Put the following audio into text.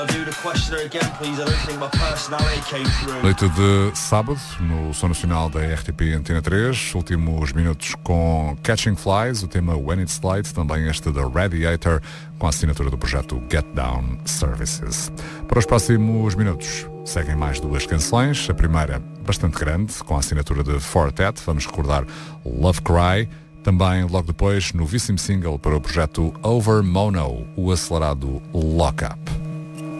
Noite de sábado, no Som Nacional da RTP Antena 3, últimos minutos com Catching Flies, o tema When It's Light, também este da Radiator, com a assinatura do projeto Get Down Services. Para os próximos minutos, seguem mais duas canções, a primeira bastante grande, com a assinatura de Fortet, vamos recordar Love Cry, também logo depois, novíssimo single para o projeto Over Mono, o acelerado Lock Up.